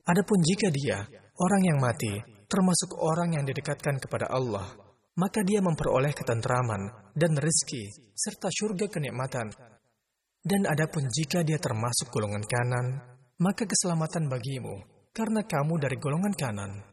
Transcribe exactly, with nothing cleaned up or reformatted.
Adapun jika dia, orang yang mati, termasuk orang yang didekatkan kepada Allah, maka dia memperoleh ketentraman dan rezeki, serta surga kenikmatan. Dan adapun jika dia termasuk golongan kanan, maka keselamatan bagimu, karena kamu dari golongan kanan.